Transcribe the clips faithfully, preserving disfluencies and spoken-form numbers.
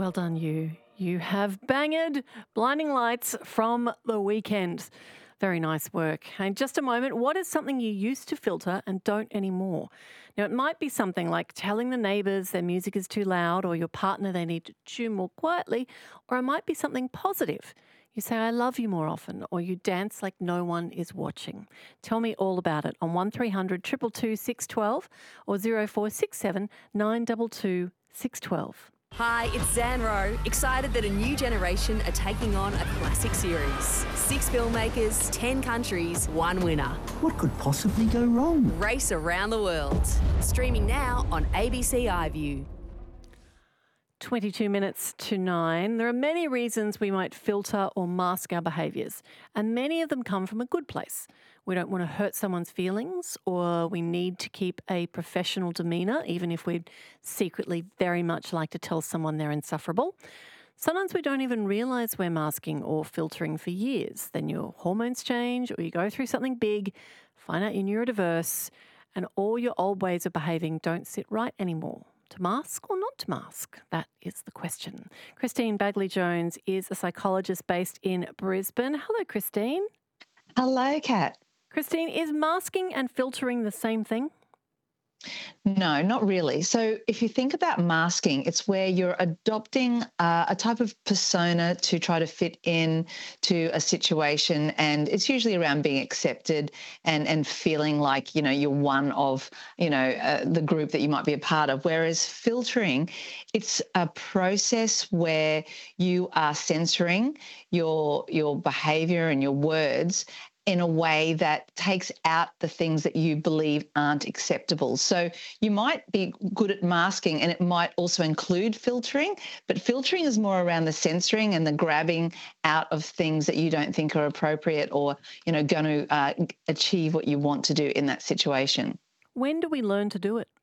Well done, you. You have banged Blinding Lights from The Weekend. Very nice work. In just a moment, what is something you used to filter and don't anymore? Now, it might be something like telling the neighbours their music is too loud or your partner they need to tune more quietly, or it might be something positive. You say, I love you more often, or you dance like no one is watching. Tell me all about it on one three hundred two two two six one two or zero four six seven nine two two six one two. Hi, it's Zanro. Excited that a new generation are taking on a classic series. Six filmmakers, ten countries, one winner. What could possibly go wrong? Race around the world. Streaming now on A B C iView. twenty-two minutes to nine. There are many reasons we might filter or mask our behaviours, and many of them come from a good place. We don't want to hurt someone's feelings, or we need to keep a professional demeanour, even if we'd secretly very much like to tell someone they're insufferable. Sometimes we don't even realise we're masking or filtering for years. Then your hormones change, or you go through something big, find out you're neurodiverse, and all your old ways of behaving don't sit right anymore. To mask or not to mask? That is the question. Christine Bagley-Jones is a psychologist based in Brisbane. Hello, Christine. Hello, Kat. Christine, is masking and filtering the same thing? No, not really. So if you think about masking, it's where you're adopting uh, a type of persona to try to fit in to a situation, and it's usually around being accepted and and feeling like, you know, you're one of, you know, uh, the group that you might be a part of. Whereas filtering, it's a process where you are censoring your your behavior and your words in a way that takes out the things that you believe aren't acceptable. So you might be good at masking, and it might also include filtering, but filtering is more around the censoring and the grabbing out of things that you don't think are appropriate or, you know, going to uh, achieve what you want to do in that situation. When do we learn to do it?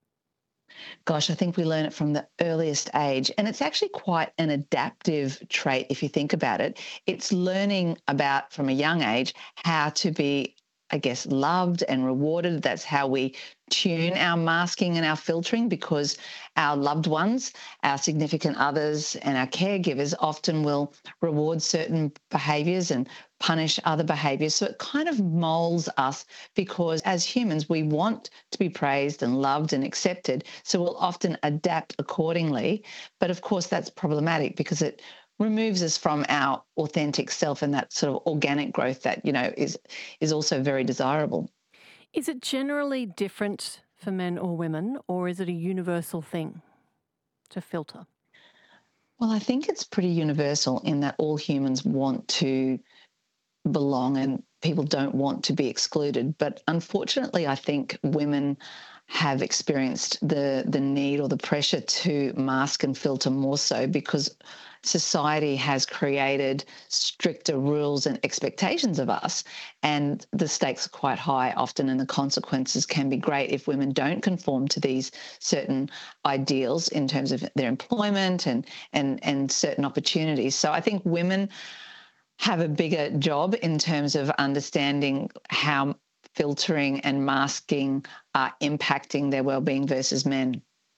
Gosh, I think we learn it from the earliest age. And it's actually quite an adaptive trait if you think about it. It's learning about, from a young age, how to be, I guess, loved and rewarded. That's how we tune our masking and our filtering, because our loved ones, our significant others and our caregivers often will reward certain behaviours and punish other behaviours. So it kind of molds us, because as humans, we want to be praised and loved and accepted. So we'll often adapt accordingly. But of course, that's problematic because it removes us from our authentic self, and that sort of organic growth that, you know, is is also very desirable. Is it generally different for men or women, or is it a universal thing to filter? Well, I think it's pretty universal in that all humans want to belong and people don't want to be excluded. But unfortunately, I think women have experienced the the need or the pressure to mask and filter more so, because society has created stricter rules and expectations of us, and the stakes are quite high often, and the consequences can be great if women don't conform to these certain ideals in terms of their employment and and and certain opportunities. So I think women have a bigger job in terms of understanding how filtering and masking are impacting their well-being versus men.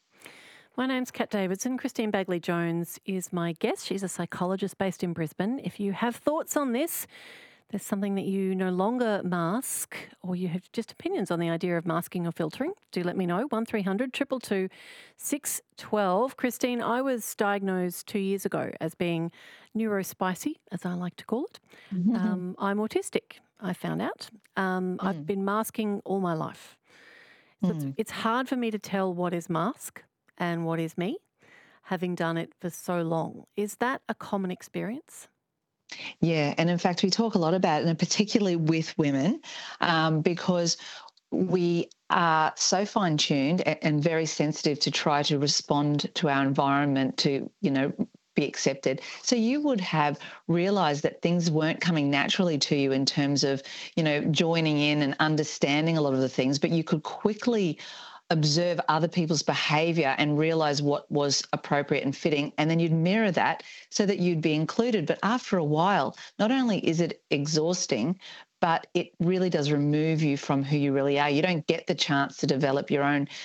My name's Kat Davidson. Christine Bagley-Jones is my guest. She's a psychologist based in Brisbane. If you have thoughts on this, there's something that you no longer mask, or you have just opinions on the idea of masking or filtering, do let me know. one three hundred two two two six one two. Christine, I was diagnosed two years ago as being neurospicy, as I like to call it. Mm-hmm. Um, I'm autistic, I found out. Um, Mm. I've been masking all my life. So it's, Mm. it's hard for me to tell what is mask and what is me, having done it for so long. Is that a common experience? Yeah, and in fact, we talk a lot about it, and particularly with women, um, because we are so fine-tuned a- and very sensitive to try to respond to our environment to, you know, be accepted. So you would have realised that things weren't coming naturally to you in terms of, you know, joining in and understanding a lot of the things, but you could quickly observe other people's behaviour and realise what was appropriate and fitting, and then you'd mirror that so that you'd be included. But after a while, not only is it exhausting, but it really does remove you from who you really are. You don't get the chance to develop your own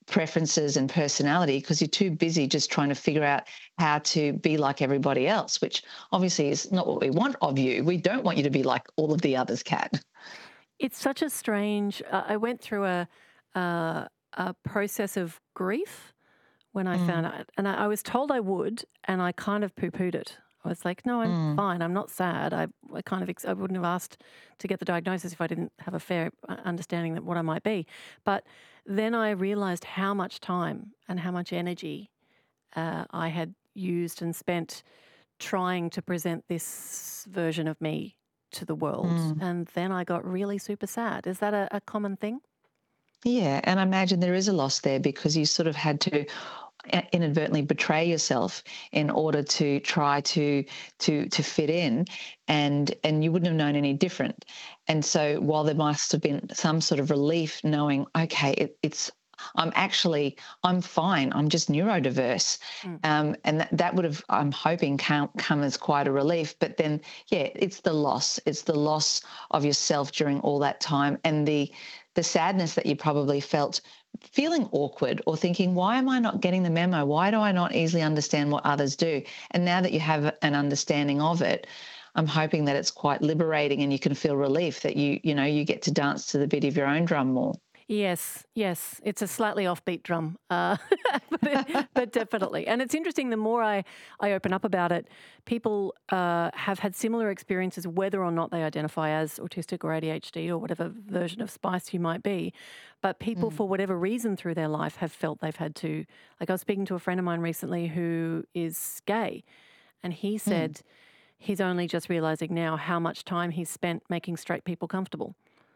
preferences and personality because you're too busy just trying to figure out how to be like everybody else, which obviously is not what we want of you. We don't want you to be like all of the others, Kat. It's such a strange. Uh, I went through a, uh, a process of grief when I found Mm, out, and I, I was told I would, and I kind of poo-pooed it. I was like, "No, I'm mm, fine. I'm not sad." I, I kind of, ex- I wouldn't have asked to get the diagnosis if I didn't have a fair uh, understanding that what I might be. But then I realised how much time and how much energy uh, I had used and spent trying to present this version of me to the world, mm. and then I got really super sad. Is that a, a common thing? Yeah, and I imagine there is a loss there because you sort of had to uh, inadvertently betray yourself in order to try to to to fit in, and and you wouldn't have known any different. And so while there must have been some sort of relief knowing, okay, it, it's I'm actually I'm fine. I'm just neurodiverse, Mm. um, and that, that would have I'm hoping come, come as quite a relief. But then, yeah, it's the loss. It's the loss of yourself during all that time, and the the sadness that you probably felt feeling awkward or thinking, why am I not getting the memo? Why do I not easily understand what others do? And now that you have an understanding of it, I'm hoping that it's quite liberating and you can feel relief that you, you know, you get to dance to the beat of your own drum more. Yes, yes, it's a slightly offbeat drum, uh, but, it, but definitely. And it's interesting. The more I, I open up about it, people uh, have had similar experiences, whether or not they identify as autistic or A D H D or whatever version of SPICE you might be. But people, Mm, for whatever reason through their life, have felt they've had to. Like I was speaking to a friend of mine recently who is gay, and he mm, said he's only just realizing now how much time he's spent making straight people comfortable.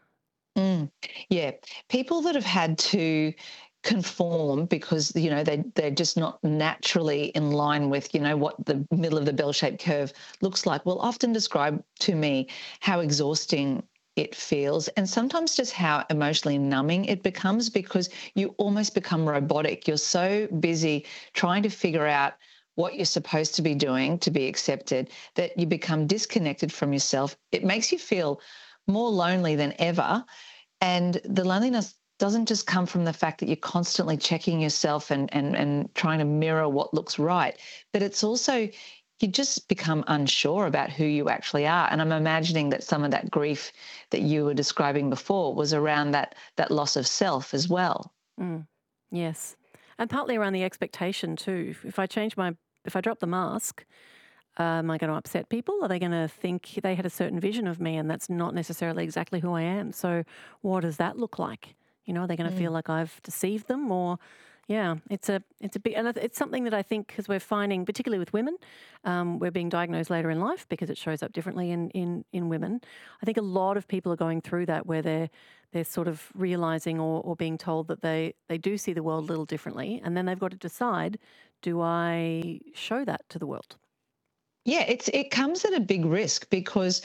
mm. Yeah, people that have had to conform because you know they they're just not naturally in line with you know what the middle of the bell-shaped curve looks like will often describe to me how exhausting it feels and sometimes just how emotionally numbing it becomes because you almost become robotic. You're so busy trying to figure out what you're supposed to be doing to be accepted that you become disconnected from yourself. It makes you feel more lonely than ever, and the loneliness doesn't just come from the fact that you're constantly checking yourself and, and, and trying to mirror what looks right, but it's also you just become unsure about who you actually are. And I'm imagining that some of that grief that you were describing before was around that that loss of self as well. Mm, yes. And partly around the expectation too. If if I change my, if I drop the mask, uh, am I going to upset people? Are they going to think they had a certain vision of me and that's not necessarily exactly who I am? So what does that look like? You know, are they going to feel Mm, like I've deceived them or, yeah, it's a, it's a big, and it's something that I think because we're finding, particularly with women, um, we're being diagnosed later in life because it shows up differently in, in, in women. I think a lot of people are going through that where they're, they're sort of realizing or, or being told that they, they do see the world a little differently. And then they've got to decide, do I show that to the world? yeah, it's it comes at a big risk because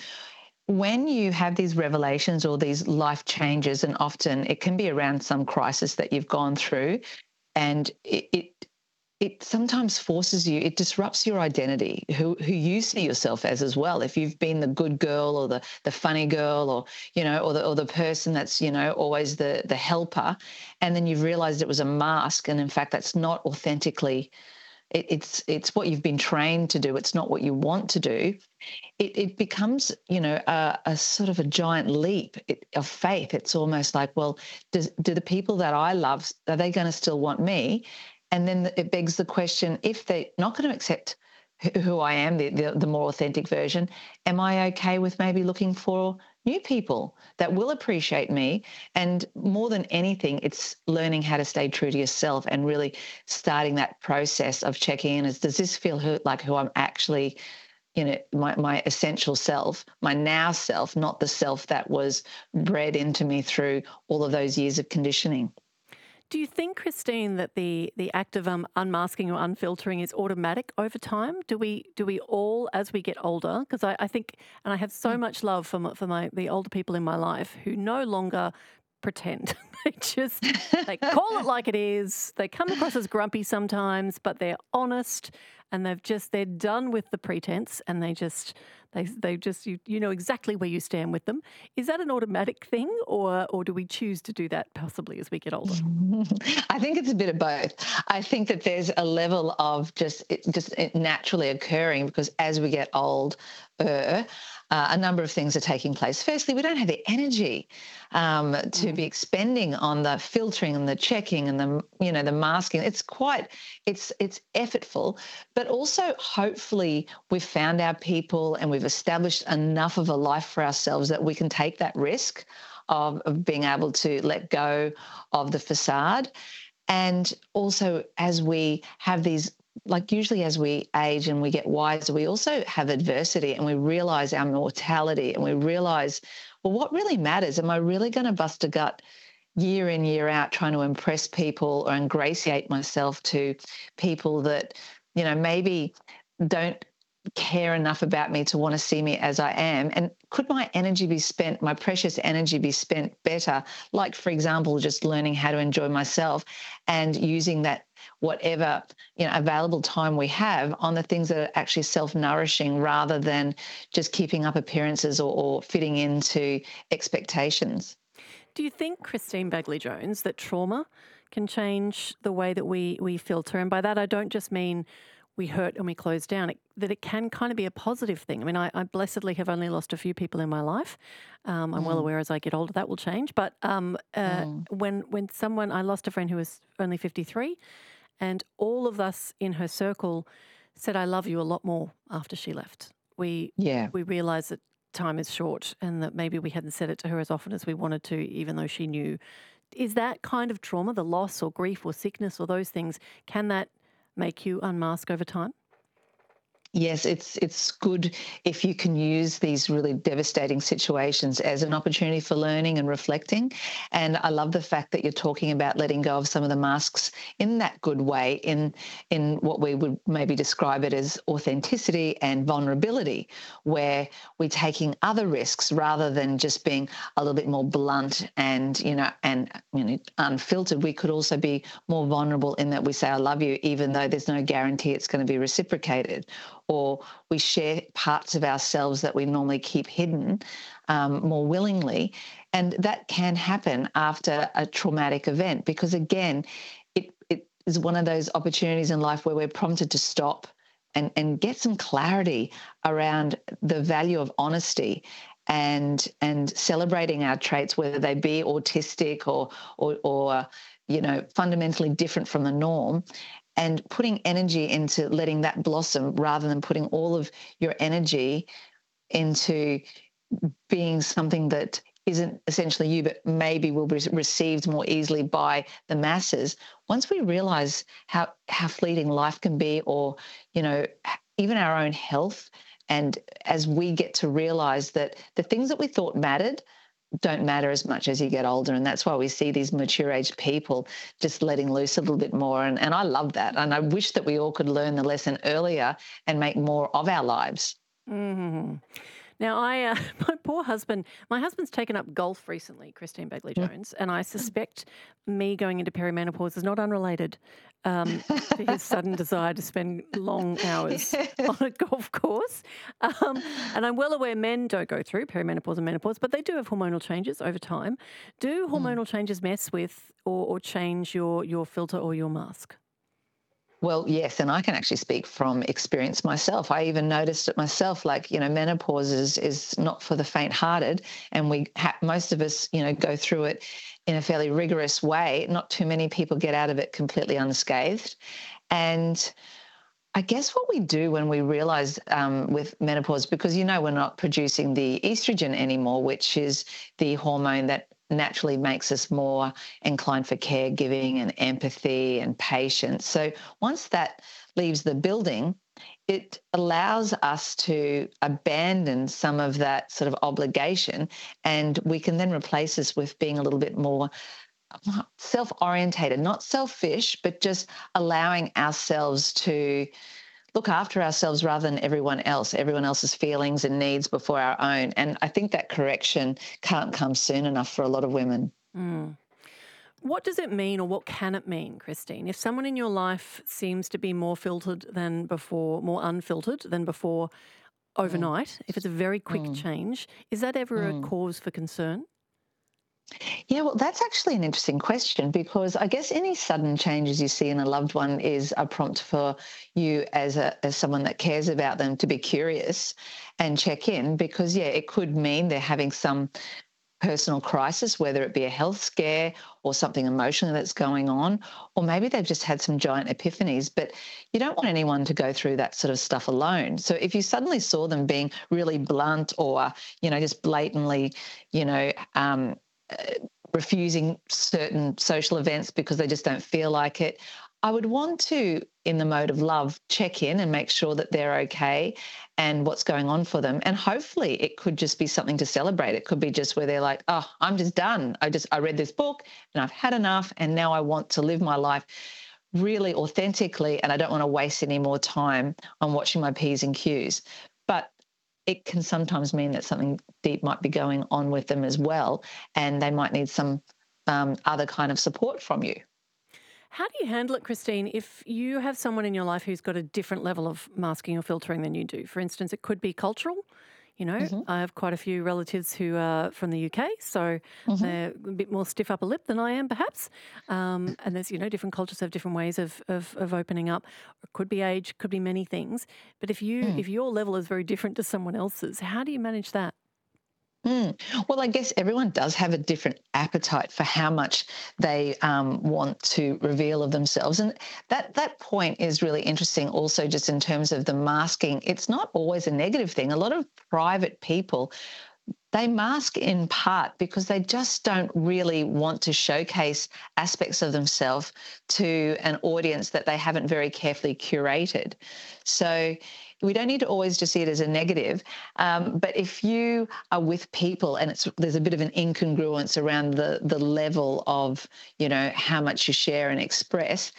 when you have these revelations or these life changes, and often it can be around some crisis that you've gone through, and it, it it sometimes forces you, it disrupts your identity, who who you see yourself as as well. If you've been the good girl or the the funny girl or, you know, or the or the person that's, you know, always the the helper, and then you've realized it was a mask, and in fact that's not authentically it, it's it's what you've been trained to do. It's not what you want to do. It it becomes, you know, a, a sort of a giant leap it, of faith. It's almost like, well, does, do the people that I love, are they going to still want me? And then it begs the question, if they're not going to accept who who I am, the, the, the more authentic version, am I okay with maybe looking for new people that will appreciate me? And more than anything, it's learning how to stay true to yourself and really starting that process of checking in as, does this feel who, like who I'm actually, you know, my, my essential self, my now self, not the self that was bred into me through all of those years of conditioning. Do you think, Christine, that the the act of um, unmasking or unfiltering is automatic over time? Do we do we all, as we get older? Because I, I think, and I have so Mm, much love for my, for my the older people in my life who no longer pretend. They just they call it like it is. They come across as grumpy sometimes, but they're honest. and they've just they're done with the pretense, and they just they they just you you know exactly where you stand with them. Is that an automatic thing, or or do we choose to do that possibly as we get older? I think it's a bit of both. I think that there's a level of just it, just it naturally occurring because as we get older, uh, a number of things are taking place. Firstly, we don't have the energy um, to be expending on the filtering and the checking and the you know the masking. It's quite it's it's effortful, but also hopefully we've found our people and we've established enough of a life for ourselves that we can take that risk of, of being able to let go of the facade. And also as we have these, like usually as we age and we get wiser, we also have adversity and we realise our mortality and we realise, well, what really matters? Am I really going to bust a gut year in, year out trying to impress people or ingratiate myself to people that, you know, maybe don't care enough about me to want to see me as I am? And could my energy be spent, my precious energy be spent better? Like, for example, just learning how to enjoy myself and using that whatever, you know, available time we have on the things that are actually self-nourishing rather than just keeping up appearances or, or fitting into expectations. Do you think, Christine Bagley-Jones, that trauma can change the way that we, we filter? And by that, I don't just mean we hurt and we close down, it, that it can kind of be a positive thing. I mean, I, I blessedly have only lost a few people in my life. Um, I'm mm. well aware as I get older that will change. But um, uh, mm. when when someone, I lost a friend who was only fifty-three, and all of us in her circle said, I love you a lot more after she left. We, yeah. we realised that time is short and that maybe we hadn't said it to her as often as we wanted to, even though she knew. Is that kind of trauma, the loss or grief or sickness or those things, can that make you unmask over time? Yes, it's it's good if you can use these really devastating situations as an opportunity for learning and reflecting. And I love the fact that you're talking about letting go of some of the masks in that good way, in in what we would maybe describe it as authenticity and vulnerability, where we're taking other risks rather than just being a little bit more blunt and, you know, and you know, unfiltered. We could also be more vulnerable in that we say, I love you, even though there's no guarantee it's going to be reciprocated. Or we share parts of ourselves that we normally keep hidden um, more willingly. And that can happen after a traumatic event because, again, it, it is one of those opportunities in life where we're prompted to stop and, and get some clarity around the value of honesty and and celebrating our traits, whether they be autistic or, or, or you know, fundamentally different from the norm, and putting energy into letting that blossom rather than putting all of your energy into being something that isn't essentially you, but maybe will be received more easily by the masses. Once we realize how, how fleeting life can be, or, you know, even our own health, and as we get to realize that the things that we thought mattered don't matter as much as you get older. And that's why we see these mature age people just letting loose a little bit more. And, and I love that. And I wish that we all could learn the lesson earlier and make more of our lives. Mm-hmm. Now, I, uh, my poor husband, my husband's taken up golf recently, Christine Bagley-Jones, and I suspect me going into perimenopause is not unrelated um, to his sudden desire to spend long hours on a golf course. Um, and I'm well aware men don't go through perimenopause and menopause, but they do have hormonal changes over time. Do hormonal mm. changes mess with or, or change your, your filter or your mask? Well, yes, and I can actually speak from experience myself. I even noticed it myself, like, you know, menopause is, is not for the faint-hearted, and we ha- most of us, you know, go through it in a fairly rigorous way. Not too many people get out of it completely unscathed. And I guess what we do when we realise um, with menopause, because, you know, we're not producing the estrogen anymore, which is the hormone that naturally makes us more inclined for caregiving and empathy and patience. So once that leaves the building, it allows us to abandon some of that sort of obligation, and we can then replace this with being a little bit more self-orientated, not selfish, but just allowing ourselves to look after ourselves rather than everyone else, everyone else's feelings and needs before our own. And I think that correction can't come soon enough for a lot of women. Mm. What does it mean, or what can it mean, Christine, if someone in your life seems to be more filtered than before, more unfiltered than before overnight, if it's a very quick Mm. change, is that ever a Mm. cause for concern? Yeah, well, that's actually an interesting question because I guess any sudden changes you see in a loved one is a prompt for you as a as someone that cares about them to be curious and check in because yeah, it could mean they're having some personal crisis, whether it be a health scare or something emotional that's going on, or maybe they've just had some giant epiphanies. But you don't want anyone to go through that sort of stuff alone. So if you suddenly saw them being really blunt or, you know, just blatantly, you know, um, uh, refusing certain social events because they just don't feel like it, I would want to, in the mode of love, check in and make sure that they're okay and what's going on for them. And hopefully it could just be something to celebrate. It could be just where they're like, oh, I'm just done. I just, I read this book and I've had enough and now I want to live my life really authentically and I don't want to waste any more time on watching my P's and Q's. But it can sometimes mean that something deep might be going on with them as well and they might need some um, other kind of support from you. How do you handle it, Christine, if you have someone in your life who's got a different level of masking or filtering than you do? For instance, it could be cultural. You know, Mm-hmm. I have quite a few relatives who are from the U K, so Mm-hmm. they're a bit more stiff upper lip than I am, perhaps. Um, and there's, you know, different cultures have different ways of, of, of opening up. It could be age, could be many things. But if you Mm. if your level is very different to someone else's, how do you manage that? Mm. Well, I guess everyone does have a different appetite for how much they um, want to reveal of themselves. And that, that point is really interesting also just in terms of the masking. It's not always a negative thing. A lot of private people, they mask in part because they just don't really want to showcase aspects of themselves to an audience that they haven't very carefully curated. So we don't need to always just see it as a negative. Um, but if you are with people and it's there's a bit of an incongruence around the the level of, you know, how much you share and express,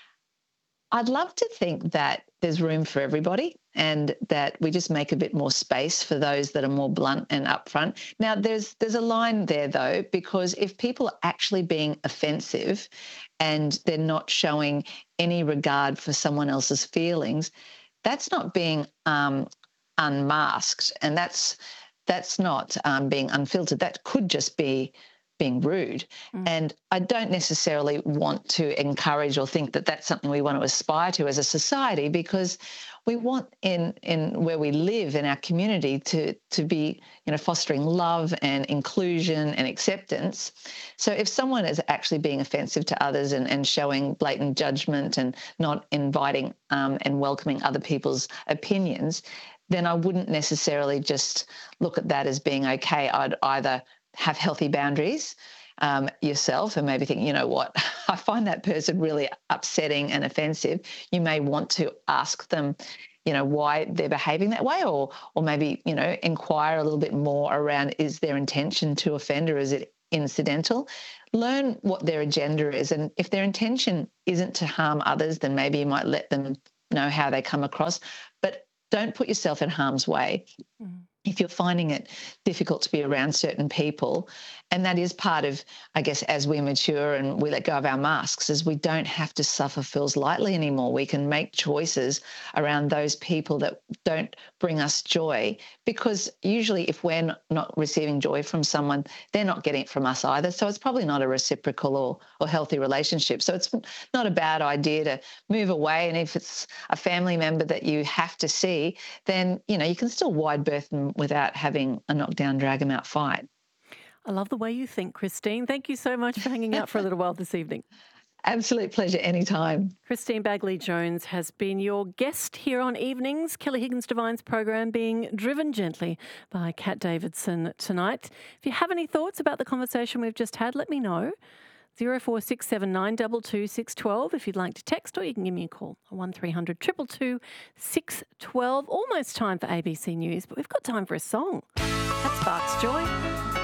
I'd love to think that there's room for everybody and that we just make a bit more space for those that are more blunt and upfront. Now, there's there's a line there, though, because if people are actually being offensive and they're not showing any regard for someone else's feelings, that's not being um, unmasked and that's that's not um, being unfiltered. That could just be being rude. Mm. And I don't necessarily want to encourage or think that that's something we want to aspire to as a society because we want in in where we live in our community to to be, you know, fostering love and inclusion and acceptance. So if someone is actually being offensive to others and, and showing blatant judgment and not inviting um, and welcoming other people's opinions, then I wouldn't necessarily just look at that as being okay. I'd either have healthy boundaries um, yourself and maybe think, you know what, I find that person really upsetting and offensive. You may want to ask them, you know, why they're behaving that way or or maybe, you know, inquire a little bit more around is their intention to offend or is it incidental? Learn what their agenda is. And if their intention isn't to harm others, then maybe you might let them know how they come across. But don't put yourself in harm's way. Mm. If you're finding it difficult to be around certain people, and that is part of, I guess, as we mature and we let go of our masks, is we don't have to suffer fools lightly anymore. We can make choices around those people that don't bring us joy because usually if we're not receiving joy from someone, they're not getting it from us either. So it's probably not a reciprocal or, or healthy relationship. So it's not a bad idea to move away. And if it's a family member that you have to see, then, you know, you can still wide berth them without having a knockdown, drag them out fight. I love the way you think, Christine. Thank you so much for hanging out for a little while this evening. Absolute pleasure anytime. Christine Bagley-Jones has been your guest here on Evenings, Kelly Higgins Divine's program being driven gently by Kat Davidson tonight. If you have any thoughts about the conversation we've just had, let me know. zero four six seven nine two two six one two if you'd like to text, or you can give me a call, one three hundred two two two six one two. Almost time for A B C News, but we've got time for a song. That sparks joy.